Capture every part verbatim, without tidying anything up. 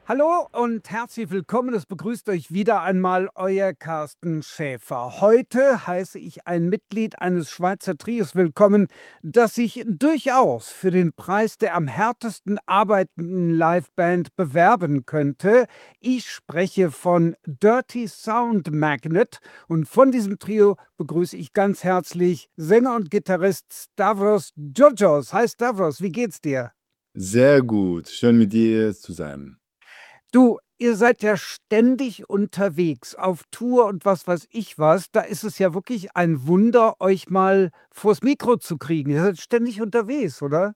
Hallo und herzlich willkommen. Es begrüßt euch wieder einmal euer Carsten Schäfer. Heute heiße ich ein Mitglied eines Schweizer Trios willkommen, das sich durchaus für den Preis der am härtesten arbeitenden Liveband bewerben könnte. Ich spreche von Dirty Sound Magnet und von diesem Trio begrüße ich ganz herzlich Sänger und Gitarrist Stavros Georgios. Hi Stavros, wie geht's dir? Sehr gut, schön mit dir zu sein. Du, ihr seid ja ständig unterwegs auf Tour und was weiß ich was. Da ist es ja wirklich ein Wunder, euch mal vors Mikro zu kriegen. Ihr seid ständig unterwegs, oder?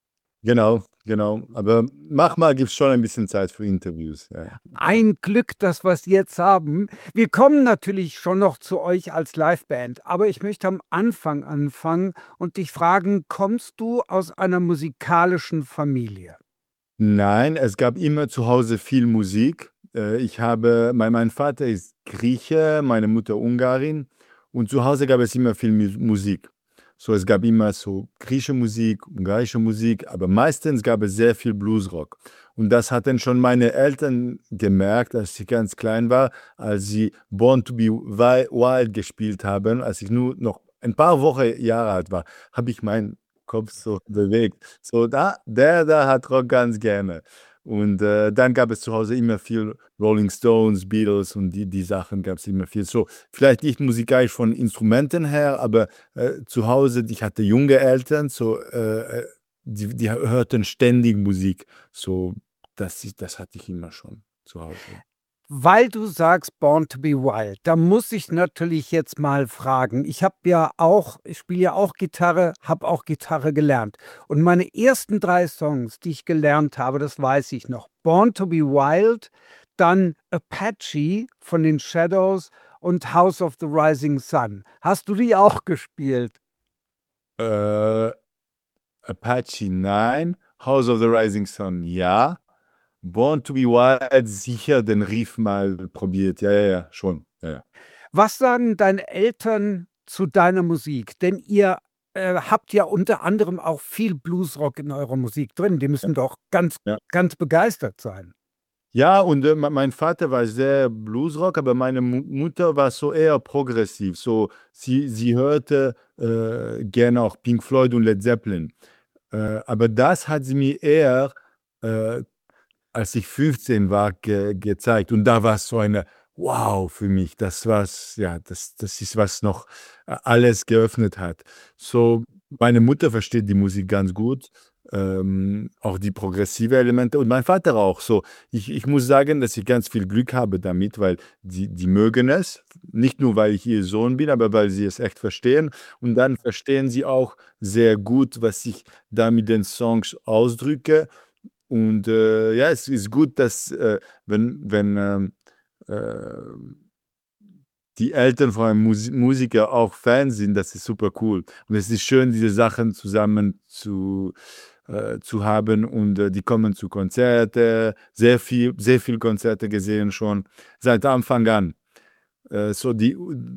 Genau, genau. Aber manchmal gibt es schon ein bisschen Zeit für Interviews. Ja. Ein Glück, dass wir es jetzt haben. Wir kommen natürlich schon noch zu euch als Liveband, aber ich möchte am Anfang anfangen und dich fragen, kommst du aus einer musikalischen Familie? Nein, es gab immer zu Hause viel Musik. Äh, Ich habe, mein, mein Vater ist Grieche, meine Mutter Ungarin und zu Hause gab es immer viel Mu- Musik. So, es gab immer so griechische Musik, ungarische Musik, aber meistens gab es sehr viel Bluesrock. Und das hatten schon meine Eltern gemerkt, als ich ganz klein war, als sie Born to be Wi- Wild gespielt haben, als ich nur noch ein paar Wochen Jahre alt war, habe ich meinen Kopf so bewegt. So, da, der da hat Rock ganz gerne. Und äh, dann gab es zu Hause immer viel Rolling Stones, Beatles und die, die Sachen gab es immer viel. So, vielleicht nicht musikalisch von Instrumenten her, aber äh, zu Hause, ich hatte junge Eltern, so, äh, äh, die, die hörten ständig Musik. So, das, ist- das hatte ich immer schon zu Hause. Weil du sagst Born to be Wild, da muss ich natürlich jetzt mal fragen. Ich habe ja auch, ich spiele ja auch Gitarre, habe auch Gitarre gelernt. Und meine ersten drei Songs, die ich gelernt habe, das weiß ich noch. Born to be Wild, dann Apache von den Shadows und House of the Rising Sun. Hast du die auch gespielt? Äh, Apache, nein. House of the Rising Sun, ja. Born to be Wild, sicher den Riff mal probiert. Ja, ja, ja, schon. Ja, ja. Was sagen deine Eltern zu deiner Musik? Denn ihr äh, habt ja unter anderem auch viel Bluesrock in eurer Musik drin. Die Ja, müssen doch ganz, ja. ganz begeistert sein. Ja, und äh, me- mein Vater war sehr Bluesrock, aber meine Mu Mutter war so eher progressiv. So, sie, sie hörte äh, gerne auch Pink Floyd und Led Zeppelin. Äh, aber das hat sie mir eher, äh, als ich fünfzehn war, ge gezeigt. Und da war es so eine Wow für mich. Das war's, ja, das, das ist, was noch äh, alles geöffnet hat. So, meine Mutter versteht die Musik ganz gut, ähm, auch die progressive Elemente und mein Vater auch. So, ich, ich muss sagen, dass ich ganz viel Glück habe damit, weil die, die mögen es. Nicht nur, weil ich ihr Sohn bin, aber weil sie es echt verstehen. Und dann verstehen sie auch sehr gut, was ich da mit den Songs ausdrücke. Und äh, ja, es ist gut, dass äh, wenn, wenn ähm, äh, die Eltern von einem Musi Musiker auch Fans sind, das ist super cool. Und es ist schön, diese Sachen zusammen zu, äh, zu haben. Und äh, die kommen zu Konzerte, sehr viel, sehr viel Konzerte gesehen schon, seit Anfang an. Äh, so die,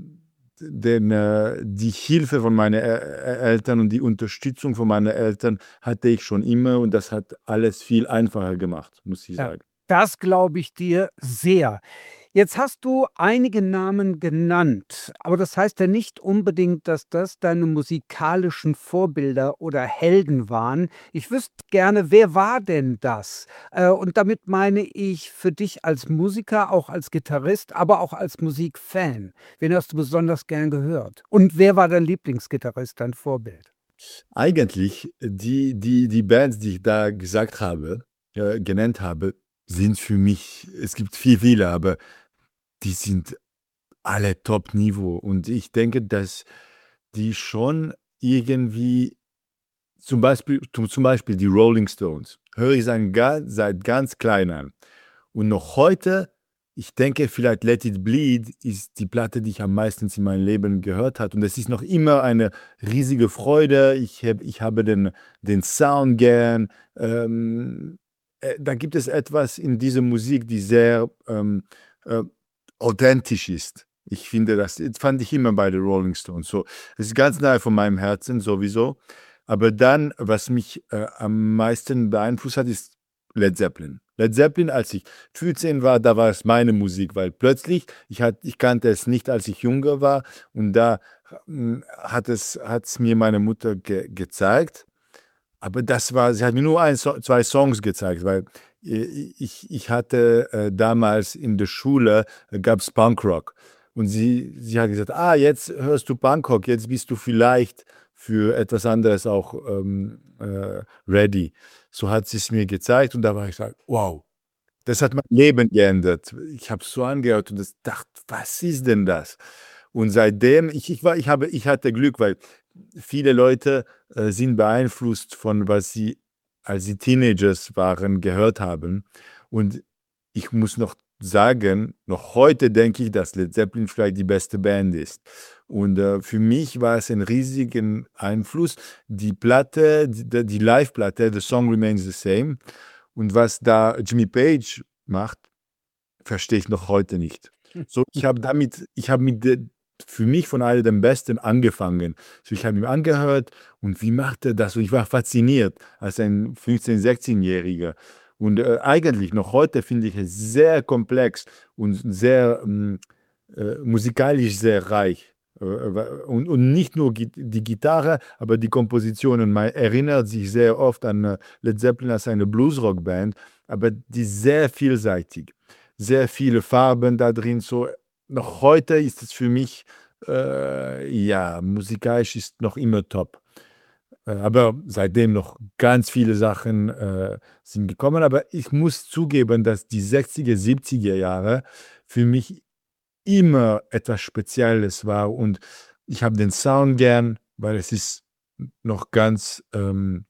denn, äh, die Hilfe von meinen Ä- Ä- Eltern und die Unterstützung von meinen Eltern hatte ich schon immer und das hat alles viel einfacher gemacht, muss ich Ja, sagen. das glaube ich dir sehr. Jetzt hast du einige Namen genannt, aber das heißt ja nicht unbedingt, dass das deine musikalischen Vorbilder oder Helden waren. Ich wüsste gerne, wer war denn das? Äh, und damit meine ich für dich als Musiker, auch als Gitarrist, aber auch als Musikfan. Wen hast du besonders gern gehört? Und wer war dein Lieblingsgitarrist, dein Vorbild? Eigentlich, die, die, die Bands, die ich da gesagt habe, äh, genannt habe, sind für mich, es gibt viel, viele, aber die sind alle Top-Niveau. Und ich denke, dass die schon irgendwie, zum Beispiel, zum, zum Beispiel die Rolling Stones, höre ich seit, ga- seit ganz klein an. Und noch heute, ich denke, vielleicht Let It Bleed ist die Platte, die ich am meisten in meinem Leben gehört habe. Und es ist noch immer eine riesige Freude. Ich, hab, ich habe den, den Sound gern. Ähm, äh, da gibt es etwas in dieser Musik, die sehr ähm, äh, authentisch ist. Ich finde, das das fand ich immer bei den Rolling Stones so. Es ist ganz nahe von meinem Herzen sowieso. Aber dann, was mich äh, am meisten beeinflusst hat, ist Led Zeppelin. Led Zeppelin, als ich vierzehn war, da war es meine Musik, weil plötzlich, ich, hat, ich kannte es nicht, als ich jünger war und da hm, hat es hat's mir meine Mutter ge gezeigt. Aber das war, sie hat mir nur ein, so, zwei Songs gezeigt, weil äh, ich, ich hatte äh, damals in der Schule, äh, gab es Punkrock. Und sie, sie hat gesagt, ah, jetzt hörst du Punkrock, jetzt bist du vielleicht für etwas anderes auch ähm, äh, ready. So hat sie es mir gezeigt und da war ich so, wow, das hat mein Leben geändert. Ich habe es so angehört und das dachte, was ist denn das? Und seitdem, ich, ich, war, ich, habe, ich hatte Glück, weil viele Leute äh, sind beeinflusst von, was sie, als sie Teenagers waren, gehört haben. Und ich muss noch sagen, noch heute denke ich, dass Led Zeppelin vielleicht die beste Band ist. Und äh, für mich war es ein riesigen Einfluss. Die Platte, die, die Live-Platte, The Song Remains the Same. Und was da Jimmy Page macht, verstehe ich noch heute nicht. So, ich habe damit, ich habe mit der, für mich von all dem Besten angefangen. So, ich habe ihm angehört und wie macht er das? Und ich war fasziniert als ein fünfzehn-, sechzehn-Jähriger. Und äh, eigentlich noch heute finde ich es sehr komplex und sehr ähm, äh, musikalisch sehr reich. Äh, Und, und nicht nur gi- die Gitarre, aber die Kompositionen. Man erinnert sich sehr oft an äh, Led Zeppelin als eine Bluesrock-Band, aber die ist sehr vielseitig. Sehr viele Farben da drin. So, noch heute ist es für mich, äh, ja, musikalisch ist noch immer top. Äh, aber seitdem noch ganz viele Sachen äh, sind gekommen. Aber ich muss zugeben, dass die sechziger, siebziger Jahre für mich immer etwas Spezielles war. Und ich habe den Sound gern, weil es ist noch ganz, ähm,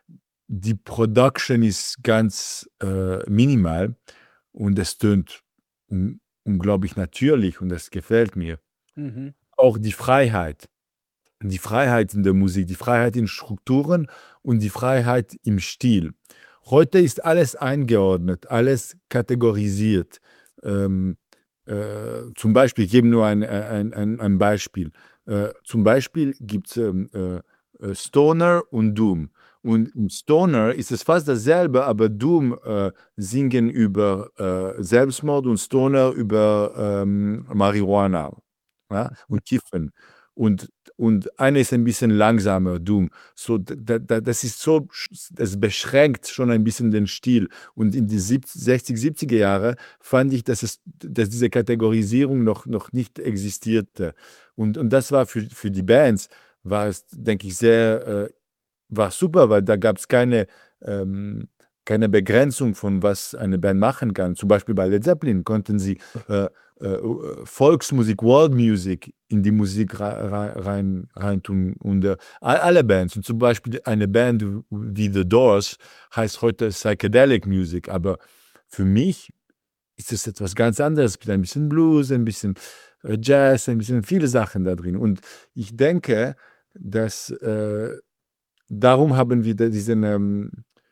die Production ist ganz äh, minimal und es tönt un unglaublich natürlich und das gefällt mir. Mhm. Auch die Freiheit. Die Freiheit in der Musik, die Freiheit in Strukturen und die Freiheit im Stil. Heute ist alles eingeordnet, alles kategorisiert. Ähm, äh, zum Beispiel, ich gebe nur ein, ein, ein, ein Beispiel. Äh, zum Beispiel gibt es ähm, äh, äh, Stoner und Doom. Und im Stoner ist es fast dasselbe, aber Doom äh, singen über äh, Selbstmord und Stoner über ähm, Marihuana, ja, und Kiffen. Und, und einer ist ein bisschen langsamer, Doom. So, da, da, das ist so, das beschränkt schon ein bisschen den Stil. Und in die sechziger, siebziger Jahre fand ich, dass, es, dass diese Kategorisierung noch, noch nicht existierte. Und, und das war für, für die Bands, war es, denke ich, sehr, äh, war super, weil da gab es keine, ähm, keine Begrenzung von was eine Band machen kann. Zum Beispiel bei Led Zeppelin konnten sie äh, äh, Volksmusik, World Music in die Musik rein, rein, rein tun. Und äh, alle Bands, und zum Beispiel eine Band wie The Doors heißt heute Psychedelic Music, aber für mich ist es etwas ganz anderes, mit ein bisschen Blues, ein bisschen äh, Jazz, ein bisschen viele Sachen da drin. Und ich denke, dass äh, darum haben wir diesen, ähm,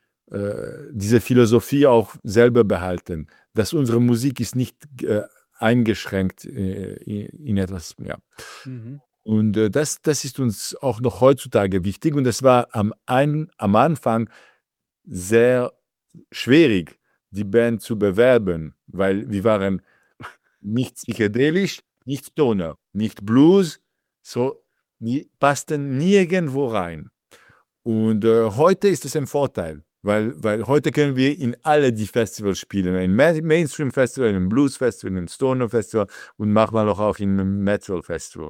äh, diese Philosophie auch selber behalten, dass unsere Musik ist nicht äh, eingeschränkt äh, in etwas, ja. Mhm. Und äh, das, das ist uns auch noch heutzutage wichtig und es war am, ein, am Anfang sehr schwierig, die Band zu bewerben, weil wir waren nicht psychedelisch, nicht Stoner, nicht Blues, so, die passten nirgendwo rein. Und äh, heute ist es ein Vorteil, weil, weil heute können wir in alle die Festivals spielen. Ein Ma Mainstream-Festival, ein Blues-Festival, ein Stoner-Festival und manchmal auch in einem Metal-Festival.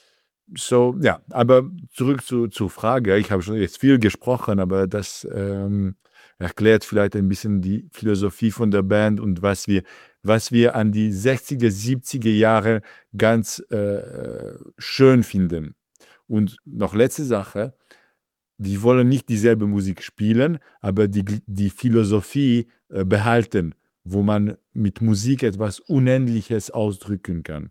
So, ja, aber zurück zu, zur Frage. Ich habe schon jetzt viel gesprochen, aber das ähm, erklärt vielleicht ein bisschen die Philosophie von der Band und was wir, was wir an die sechziger, siebziger Jahre ganz äh, schön finden. Und noch letzte Sache. Die wollen nicht dieselbe Musik spielen, aber die, die Philosophie äh, behalten, wo man mit Musik etwas Unendliches ausdrücken kann.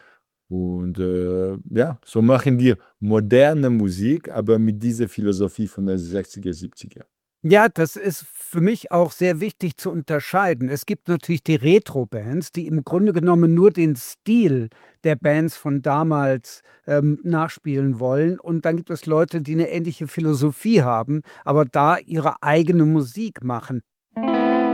Und äh, ja, so machen wir moderne Musik, aber mit dieser Philosophie von der sechziger, siebziger. Ja, das ist für mich auch sehr wichtig zu unterscheiden. Es gibt natürlich die Retro-Bands, die im Grunde genommen nur den Stil der Bands von damals ähm, nachspielen wollen. Und dann gibt es Leute, die eine ähnliche Philosophie haben, aber da ihre eigene Musik machen.